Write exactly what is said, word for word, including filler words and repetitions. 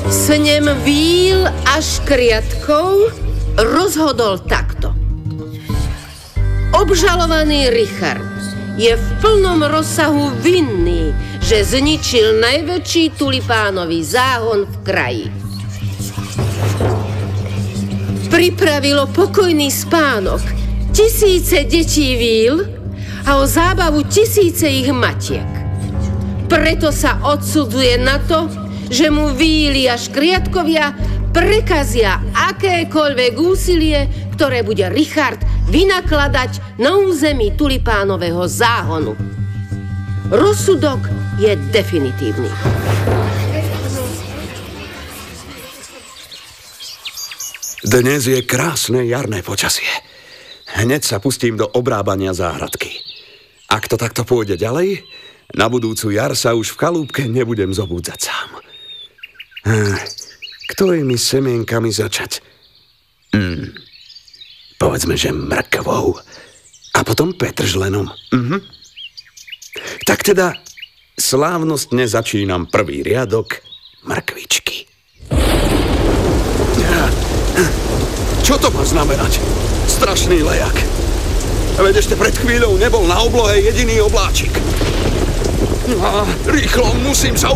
Snem víl a škriatkov rozhodol takto. Obžalovaný Richard je v plnom rozsahu vinný, že zničil najväčší tulipánový záhon v kraji. Pripravilo pokojný spánok tisíce detí víl a o zábavu tisíce ich matiek. Preto sa odsudzuje na to, že mu víly a škriatkovia prekazia akékoľvek úsilie, ktoré bude Richard vynakladať na území tulipánového záhonu. Rozsudok je definitívny. Dnes je krásne jarné počasie. Hneď sa pustím do obrábania záhradky. Ak to takto pôjde ďalej, na budúcu jar sa už v chalúbke nebudem zobúdzať sám. Hm, ktorými semienkami začať? Hm, povedzme, že mrkvou. A potom petržlenom. Mhm. Tak teda slávnostne začínam prvý riadok mrkvičky. Čo to má znamenať? Strašný lejak. Veď ešte pred chvíľou nebol na oblohe jediný obláčik. No, rýchlo, musím sa